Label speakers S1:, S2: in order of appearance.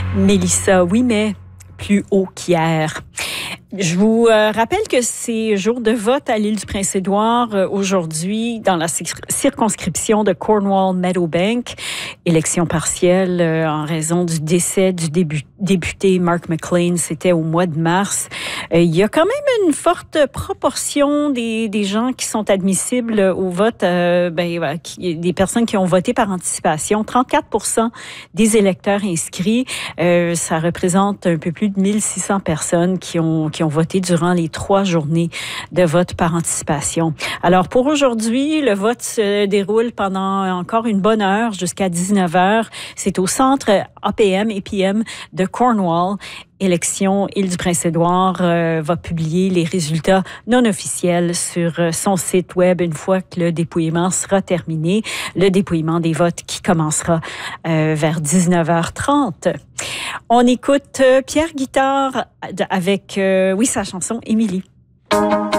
S1: Mélissa, oui, mais plus haut qu'hier. Je vous rappelle que c'est jour de vote à l'île du Prince-Édouard aujourd'hui dans la circonscription de Cornwall-Meadowbank. Élection partielle en raison du décès du député Mark McLean. C'était au mois de mars. Il y a quand même une forte proportion des gens qui sont admissibles au vote, des personnes qui ont voté par anticipation. 34% des électeurs inscrits. Ça représente un peu plus de 1600 personnes qui ont voté durant les 3 journées de vote par anticipation. Alors, pour aujourd'hui, le vote se déroule pendant encore une bonne heure, jusqu'à 19h. C'est au centre APM et PM de Cornwall. Élection Île-du-Prince-Édouard va publier les résultats non officiels sur son site web une fois que le dépouillement sera terminé. Le dépouillement des votes qui commencera vers 19h30. On écoute Pierre Guitard avec, sa chanson « Émilie ».